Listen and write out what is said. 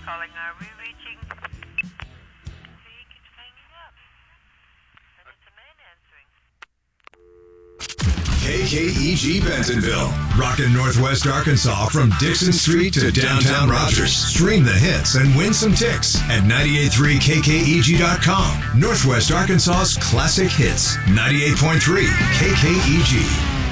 calling. Are we reaching? He keeps hanging up. And it's a man answering. KKEG Bentonville, rockin' Northwest Arkansas from Dixon Street to downtown Rogers. Stream the hits and win some ticks at 983kkeg.com. Northwest Arkansas's classic hits, 98.3 KKEG.